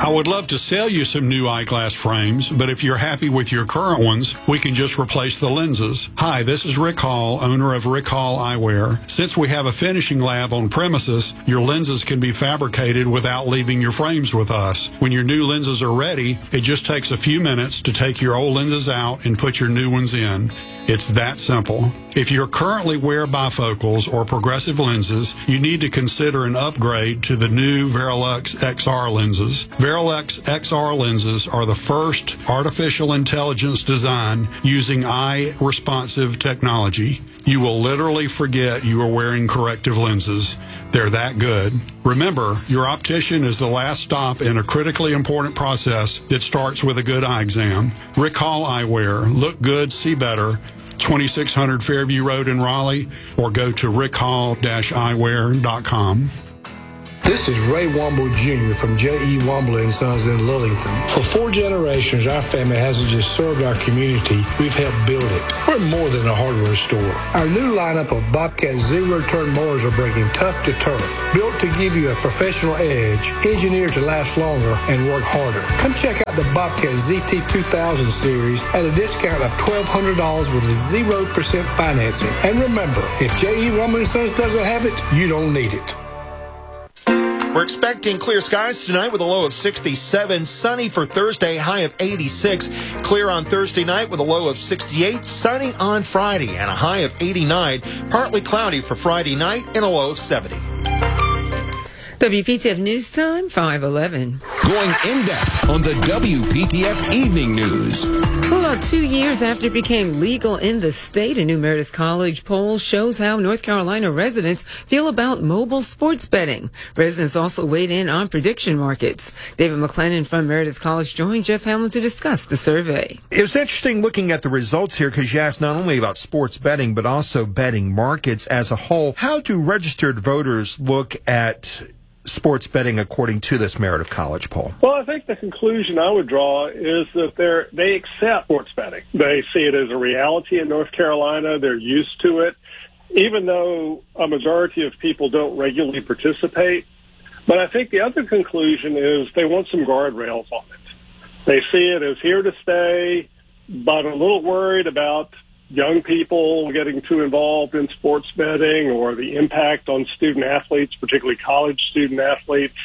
I would love to sell you some new eyeglass frames, but if you're happy with your current ones, we can just replace the lenses. Hi, this is Rick Hall, owner of Rick Hall Eyewear. Since we have a finishing lab on premises, your lenses can be fabricated without leaving your frames with us. When your new lenses are ready, it just takes a few minutes to take your old lenses out and put your new ones in. It's that simple. If you're currently wear bifocals or progressive lenses, you need to consider an upgrade to the new Verilux X R lenses. Verilux X R lenses are the first artificial intelligence design using eye-responsive technology. You will literally forget you are wearing corrective lenses. They're that good. Remember, your optician is the last stop in a critically important process that starts with a good eye exam. Rick Hall Eyewear. Look good, see better. twenty-six hundred Fairview Road in Raleigh, or go to rick hall dash eyewear dot com.
This is Ray Womble Junior from J E. Womble and Sons in Lillington. For four generations, our family hasn't just served our community, we've helped build it. We're more than a hardware store. Our new lineup of Bobcat zero-turn mowers are breaking tough to turf, built to give you a professional edge, engineered to last longer and work harder. Come check out the Bobcat Z T two thousand series at a discount of twelve hundred dollars with zero percent financing. And remember, if J E. Womble and Sons doesn't have it, you don't need it.
We're expecting clear skies tonight with a low of sixty-seven. Sunny for Thursday, high of eighty-six. Clear on Thursday night with a low of sixty-eight. Sunny on Friday and a high of eighty-nine. Partly cloudy for Friday night and a low of seventy.
W P T F News Time, five eleven.
Going in-depth on the W P T F Evening News.
Well, about two years after it became legal in the state, a new Meredith College poll shows how North Carolina residents feel about mobile sports betting. Residents also weighed in on prediction markets. David McLennan from Meredith College joined Jeff Hamlin to discuss the survey.
It was interesting looking at the results here because you asked not only about sports betting, but also betting markets as a whole. How do registered voters look at sports betting according to this Meredith College poll?
Well, I think the conclusion I would draw is that they're, they accept sports betting. They see it as a reality in North Carolina. They're used to it, even though a majority of people don't regularly participate. But I think the other conclusion is they want some guardrails on it. They see it as here to stay, but a little worried about young people getting too involved in sports betting or the impact on student athletes, particularly college student athletes,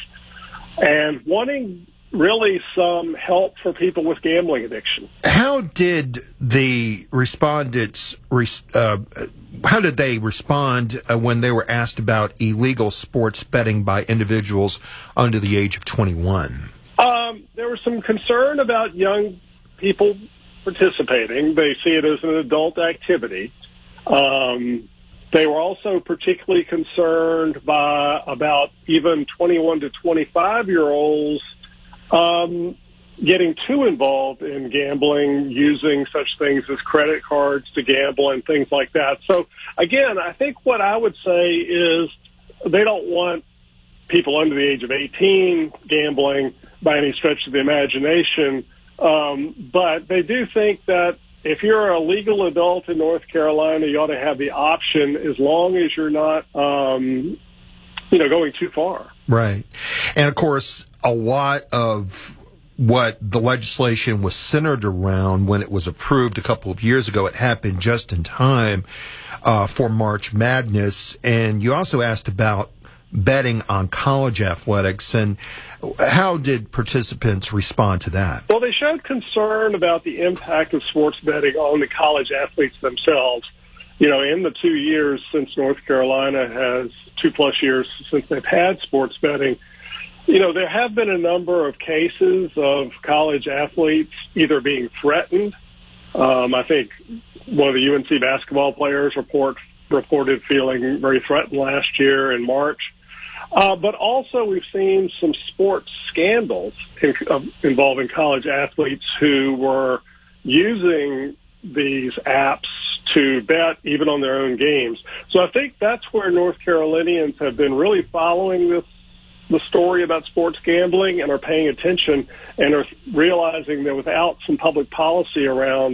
and wanting really some help for people with gambling addiction.
How did the respondents, uh, how did they respond uh, when they were asked about illegal sports betting by individuals under the age of twenty-one? Um, there was some concern about young people participating. They see it as an adult activity. Um, they were also particularly concerned by about even twenty-one to twenty-five year olds um, getting too involved in gambling, using such things as credit cards to gamble and things like that. So again, I think what I would say is they don't want people under the age of eighteen gambling by any stretch of the imagination. Um, but they do think that if you're a legal adult in North Carolina, you ought to have the option as long as you're not, um, you know, going too far. Right. And, of course, a lot of what the legislation was centered around when it was approved a couple of years ago, it happened just in time uh, for March Madness. And you also asked about betting on college athletics, and how did participants respond to that?
Well, they showed concern about the impact of sports betting on the college athletes themselves. You know, in the two years since North Carolina has, two plus years since they've had sports betting, you know, there have been a number of cases of college athletes either being threatened. Um, I think one of the U N C basketball players report, reported feeling very threatened last year in March. Uh, but also we've seen some sports scandals in, uh, involving college athletes who were using these apps to bet even on their own games. So I think that's where North Carolinians have been really following this, the story about sports gambling, and are paying attention and are realizing that without some public policy around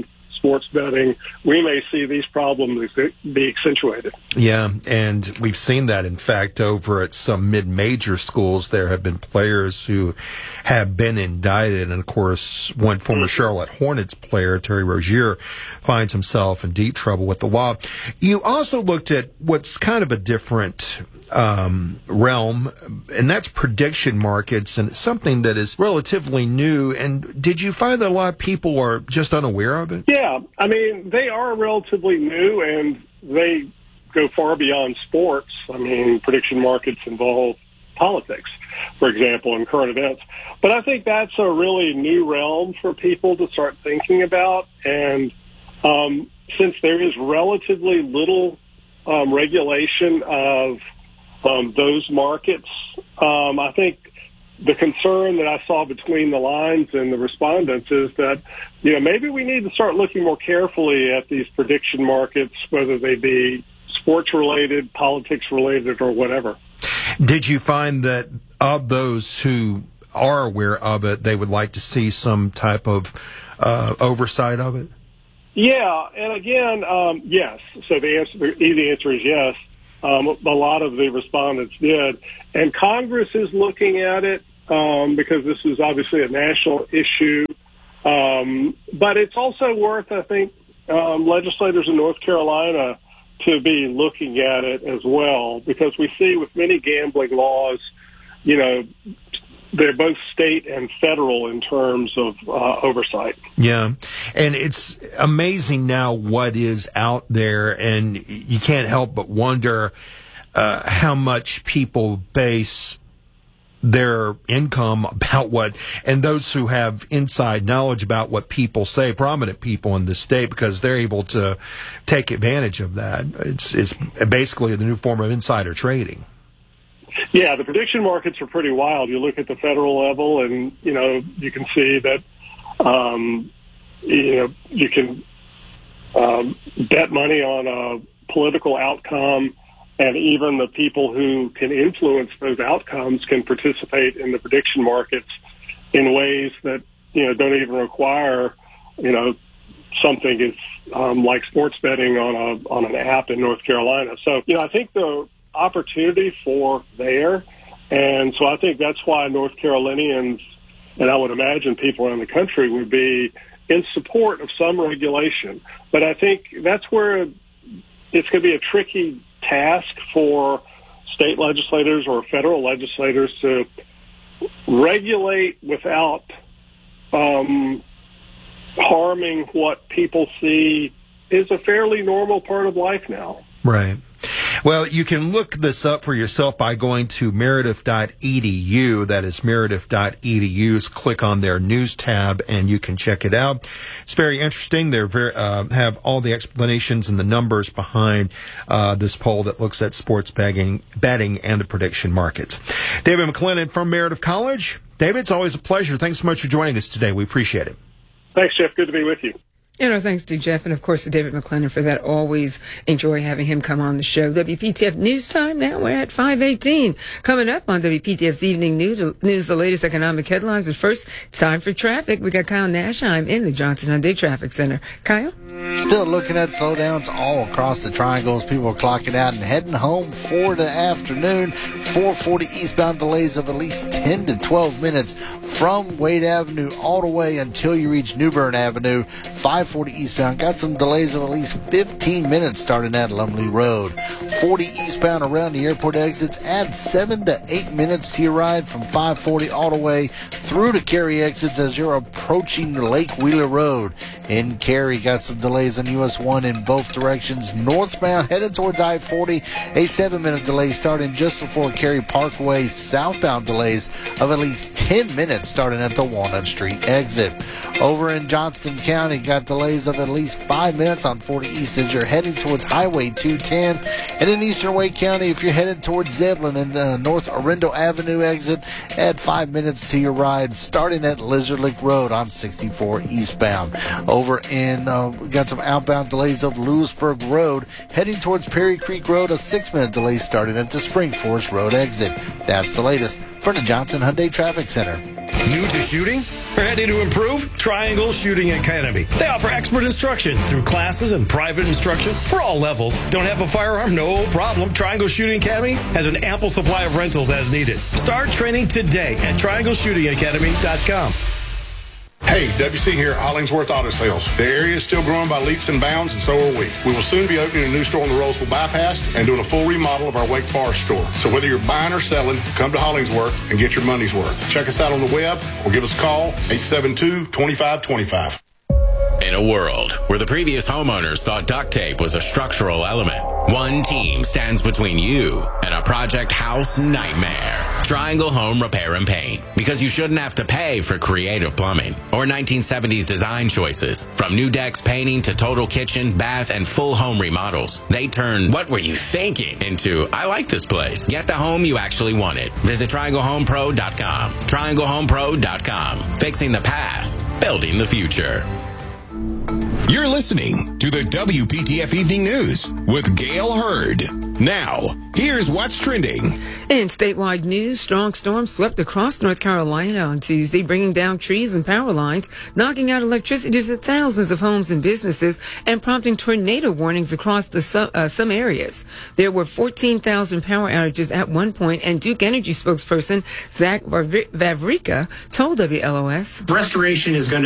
sports betting, we may see these problems be accentuated.
Yeah, and we've seen that, in fact, over at some mid-major schools. There have been players who have been indicted, and, of course, one former Charlotte Hornets player, Terry Rozier, finds himself in deep trouble with the law. You also looked at what's kind of a different um, realm, and that's prediction markets, and it's something that is relatively new. And did you find that a lot of people are just unaware of it?
Yeah, I mean, they are relatively new, and they go far beyond sports. I mean, prediction markets involve politics, for example, and current events. But I think that's a really new realm for people to start thinking about. And um, since there is relatively little um, regulation of um, those markets, um, I think the concern that I saw between the lines and the respondents is that, you know, maybe we need to start looking more carefully at these prediction markets, whether they be sports-related, politics-related, or whatever.
Did you find that of those who are aware of it, they would like to see some type of uh, oversight of it?
Yeah, and again, um, yes. So the answer, the easy answer is yes. Um, a lot of the respondents did. And Congress is looking at it um, because this is obviously a national issue. Um, but it's also worth, I think, um, legislators in North Carolina to be looking at it as well, because we see with many gambling laws, you know, they're both state and federal in terms of uh, oversight.
Yeah, and it's amazing now what is out there, and you can't help but wonder uh, how much people base their income about what, and those who have inside knowledge about what people say, prominent people in the state, because they're able to take advantage of that. It's, it's basically the new form of insider trading.
Yeah, the prediction markets are pretty wild. You look at the federal level, and you know you can see that um, you know you can um, bet money on a political outcome, and even the people who can influence those outcomes can participate in the prediction markets in ways that you know don't even require you know something as um, like sports betting on a on an app in North Carolina. So you know I think the opportunity for there. And so I think that's why North Carolinians, and I would imagine people around the country, would be in support of some regulation. But I think that's where it's going to be a tricky task for state legislators or federal legislators to regulate without um, harming what people see is a fairly normal part of life now.
Right. Well, you can look this up for yourself by going to meredith dot e d u. That is meredith dot e d u. Click on their news tab, and you can check it out. It's very interesting. They uh, have all the explanations and the numbers behind uh, this poll that looks at sports betting, betting and the prediction markets. David McClennon from Meredith College. David, it's always a pleasure. Thanks so much for joining us today. We appreciate it.
Thanks, Jeff. Good to be with you.
You know, thanks to Jeff and, of course, to David McClennon for that. Always enjoy having him come on the show. W P T F News Time now. We're at five eighteen. Coming up on W P T F's Evening News, news the latest economic headlines. But first, it's time for traffic. We got Kyle Nashheim in the Johnson Hyundai Traffic Center. Kyle?
Still looking at slowdowns all across the triangles. People are clocking out and heading home for the afternoon. four forty eastbound delays of at least ten to twelve minutes from Wade Avenue all the way until you reach New Bern Avenue. five forty eastbound. Got some delays of at least fifteen minutes starting at Lumley Road. forty eastbound around the airport exits. Add seven to eight minutes to your ride from five forty all the way through to Cary exits as you're approaching Lake Wheeler Road. In Cary, got some delays on U S one in both directions. Northbound headed towards I forty. A seven minute delay starting just before Cary Parkway. Southbound delays of at least ten minutes starting at the Walnut Street exit. Over in Johnston County, got delays of at least five minutes on forty East as you're heading towards Highway two ten. And in Eastern Wake County, if you're headed towards Zebulon and uh, North Arundel Avenue exit, add five minutes to your ride starting at Lizard Lick Road on sixty-four eastbound. Over in, uh, got some outbound delays of Lewisburg Road, heading towards Perry Creek Road, a six minute delay starting at the Spring Forest Road exit. That's the latest for the Johnson Hyundai Traffic Center.
New to shooting? Ready to improve? Triangle Shooting Academy. They offer expert instruction through classes and private instruction for all levels. Don't have a firearm? No problem. Triangle Shooting Academy has an ample supply of rentals as needed. Start training today at triangle shooting academy dot com.
Hey, W C here at Hollingsworth Auto Sales. The area is still growing by leaps and bounds, and so are we. We will soon be opening a new store on the Roseville Bypass and doing a full remodel of our Wake Forest store. So whether you're buying or selling, come to Hollingsworth and get your money's worth. Check us out on the web or give us a call, eight seven two, two five two five.
In a world where the previous homeowners thought duct tape was a structural element, one team stands between you and a project house nightmare. Triangle Home Repair and Paint. Because you shouldn't have to pay for creative plumbing or nineteen seventies design choices. From new decks painting to total kitchen, bath, and full home remodels, they turn "what were you thinking" into "I like this place." Get the home you actually wanted. Visit triangle home pro dot com. triangle home pro dot com. Fixing the past, building the future.
You're listening to the W P T F Evening News with Gail Hurd. Now, here's what's trending.
In statewide news, strong storms swept across North Carolina on Tuesday, bringing down trees and power lines, knocking out electricity to thousands of homes and businesses, and prompting tornado warnings across the some, uh, some areas. There were fourteen thousand power outages at one point, and Duke Energy spokesperson Zach Vavrica told W L O S,
restoration is going to